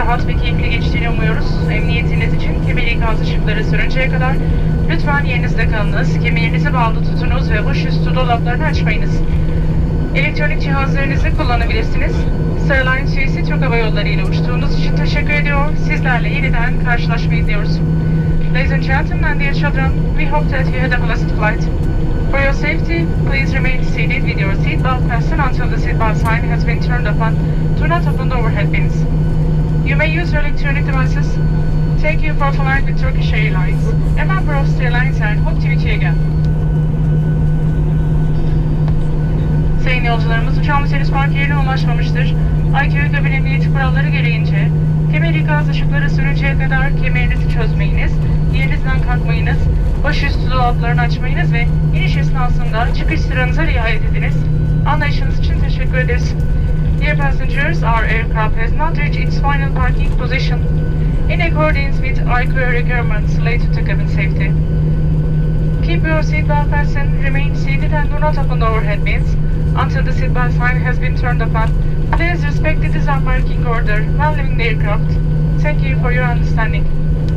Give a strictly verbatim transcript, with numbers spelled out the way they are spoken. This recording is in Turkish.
rahat ve keyifli geçtiğini umuyoruz. Emniyetiniz için kemer ikaz ışıkları sönünceye kadar lütfen yerinizde kalınız. Kemerinizi bağlı tutunuz ve başüstü dolaplarını açmayınız. Elektronik cihazlarınızı kullanabilirsiniz. Starline üyesi Türk Hava Yolları ile uçtuğunuz için teşekkür ediyor. Sizlerle yeniden karşılaşmayı diliyoruz. Ladies and gentlemen and dear children, we hope that you had a blessed flight. For your safety, please remain seated with your seatbelt fastened until the seatbelt sign has been turned upon. Do not open the overhead bins. You may use your electronic devices. Thank you for flying with Turkish Airlines, a member of Starlines, and hope to meet you again. Sayın yolcularımız, uçağımız henüz park yerine ulaşmamıştır. I Q kabin emniyeti kuralları gereğince kemer ikaz ışıkları sönünceye kadar kemerinizi çözmeyiniz, yerinizden kalkmayınız, başüstü dolaplarını açmayınız ve iniş esnasında çıkış sıranıza riayet ediniz. Anlayışınız için teşekkür ederiz. Dear passengers, our aircraft has not reached its final parking position in accordance with I Q requirements related to cabin safety. Keep your seatbelt fastened, remain seated and do not open the overhead bins until the seatbelt sign has been turned upon. Please respect the disembarking order while leaving the aircraft. Thank you for your understanding.